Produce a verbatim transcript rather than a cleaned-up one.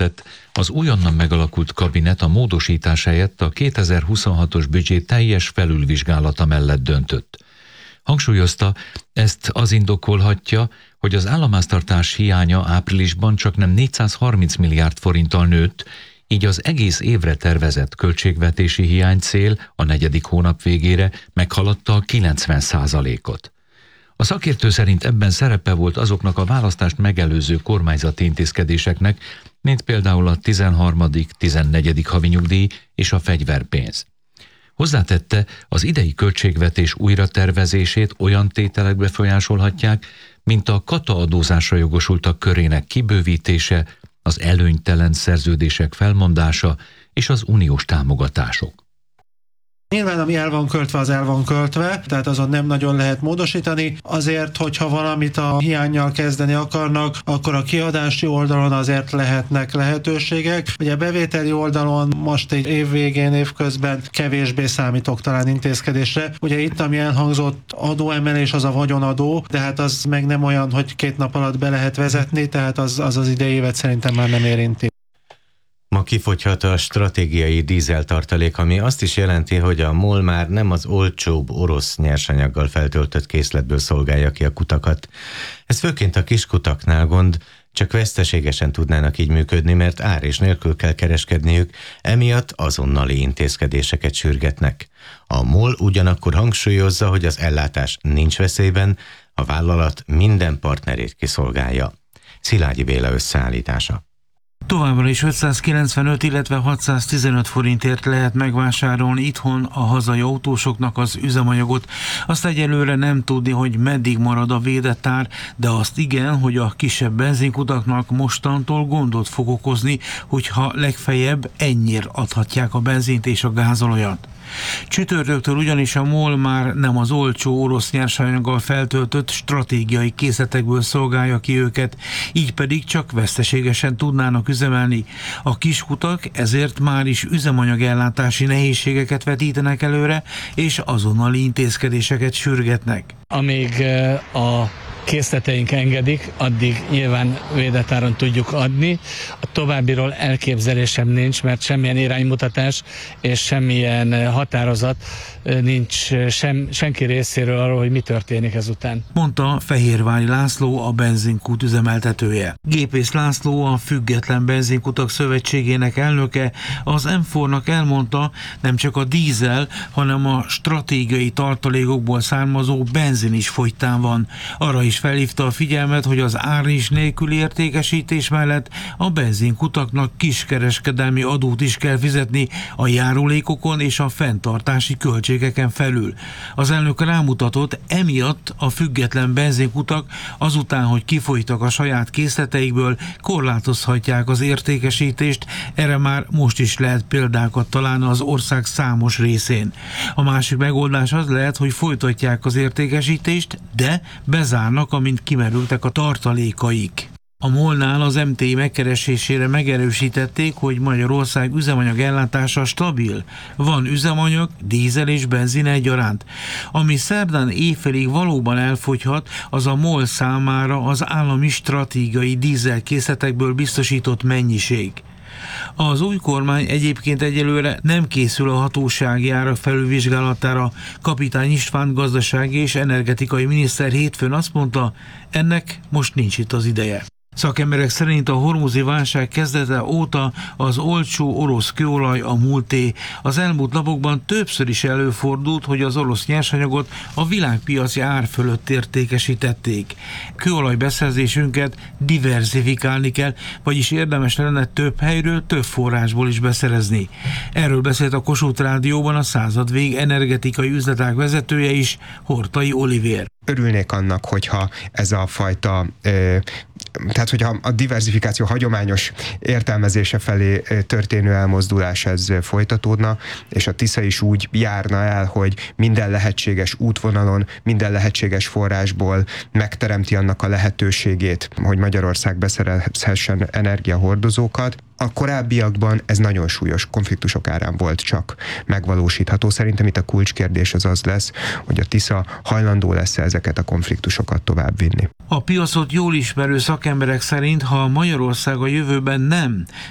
született, az újonnan megalakult kabinet a módosítás helyett a kétezer-huszonhatos büdzsé teljes felülvizsgálata mellett döntött. Hangsúlyozta, ezt az indokolhatja, hogy az államháztartás hiánya áprilisban csaknem négyszázharminc milliárd forinttal nőtt, így az egész évre tervezett költségvetési hiánycél a negyedik hónap végére meghaladta a kilencven százalékot. A szakértő szerint ebben szerepe volt azoknak a választást megelőző kormányzati intézkedéseknek, mint például a tizenharmadik tizennegyedik havi nyugdíj és a fegyverpénz. Hozzátette, az idei költségvetés újratervezését olyan tételek befolyásolhatják, mint a kataadózásra jogosultak körének kibővítése, az előnytelen szerződések felmondása és az uniós támogatások. Nyilván ami el van költve, az el van költve, tehát azon nem nagyon lehet módosítani. Azért, hogyha valamit a hiánnyal kezdeni akarnak, akkor a kiadási oldalon azért lehetnek lehetőségek. Ugye a bevételi oldalon most egy év végén, évközben kevésbé számítok talán intézkedésre. Ugye itt, ami elhangzott adóemelés, az a vagyonadó, de hát az meg nem olyan, hogy két nap alatt be lehet vezetni, tehát az az, az idei évet szerintem már nem érinti. Ma kifogyhat a stratégiai dízeltartalék, ami azt is jelenti, hogy a MOL már nem az olcsóbb orosz nyersanyaggal feltöltött készletből szolgálja ki a kutakat. Ez főként a kiskutaknál gond, csak veszteségesen tudnának így működni, mert ár és nélkül kell kereskedniük, emiatt azonnali intézkedéseket sürgetnek. A MOL ugyanakkor hangsúlyozza, hogy az ellátás nincs veszélyben, a vállalat minden partnerét kiszolgálja. Szilágyi Béla összeállítása. Továbbra is ötszázkilencvenöt, illetve hatszáztizenöt forintért lehet megvásárolni itthon a hazai autósoknak az üzemanyagot. Azt egyelőre nem tudni, hogy meddig marad a védett ár, de azt igen, hogy a kisebb benzinkutaknak mostantól gondot fog okozni, hogyha legfeljebb ennyire adhatják a benzint és a gázolajat. Csütörtöktől ugyanis a MOL már nem az olcsó orosz nyersanyaggal feltöltött stratégiai készletekből szolgálja ki őket, így pedig csak veszteségesen tudnának üzemelni. A kiskutak ezért már is üzemanyagellátási nehézségeket vetítenek előre, és azonnali intézkedéseket sürgetnek. Amíg a készleteink engedik, addig nyilván védett áron tudjuk adni. A továbbiról elképzelésem nincs, mert semmilyen iránymutatás és semmilyen határozat nincs sem, senki részéről arról, hogy mi történik ezután. Mondta Fehérvári László, a benzinkút üzemeltetője. Gépész László, a Független Benzinkutak Szövetségének elnöke, az em négy-nak elmondta, nem csak a dízel, hanem a stratégiai tartalékokból származó benzin is fogytán van. Arra is felhívta a figyelmet, hogy az árris nélküli értékesítés mellett a benzinkutaknak kiskereskedelmi adót is kell fizetni a járulékokon és a fenntartási költségeken felül. Az elnök rámutatott, emiatt a független benzinkutak azután, hogy kifogytak a saját készleteikből, korlátozhatják az értékesítést, erre már most is lehet példákat találni az ország számos részén. A másik megoldás az lehet, hogy folytatják az értékesítést, de bezárnak, amint kimerültek a tartalékaik. A MOL-nál az em té i megkeresésére megerősítették, hogy Magyarország üzemanyag ellátása stabil. Van üzemanyag, dízel és benzin egyaránt. Ami szerdán éjfélig valóban elfogyhat, az a MOL számára az állami stratégiai dízelkészletekből biztosított mennyiség. Az új kormány egyébként egyelőre nem készül a hatósági árak felülvizsgálatára. Kapitány István gazdasági és energetikai miniszter hétfőn azt mondta, ennek most nincs itt az ideje. Szakemberek szerint a hormuzi válság kezdete óta az olcsó orosz kőolaj a múlté. Az elmúlt napokban többször is előfordult, hogy az orosz nyersanyagot a világpiaci ár fölött értékesítették. Kőolaj beszerzésünket diverzifikálni kell, vagyis érdemes lenne több helyről, több forrásból is beszerezni. Erről beszélt a Kossuth Rádióban a századvég energetikai üzletág vezetője is, Hortai Olivér. Örülnék annak, hogyha ez a fajta, tehát hogyha a diverzifikáció hagyományos értelmezése felé történő elmozdulás ez folytatódna, és a Tisza is úgy járna el, hogy minden lehetséges útvonalon, minden lehetséges forrásból megteremti annak a lehetőségét, hogy Magyarország beszerezhessen energiahordozókat. A korábbiakban ez nagyon súlyos konfliktusok árán volt csak megvalósítható. Szerintem itt a kulcskérdés az az lesz, hogy a Tisza hajlandó lesz ezeket a konfliktusokat továbbvinni. A piacot jól ismerő szakemberek szerint, ha Magyarország a jövőben nem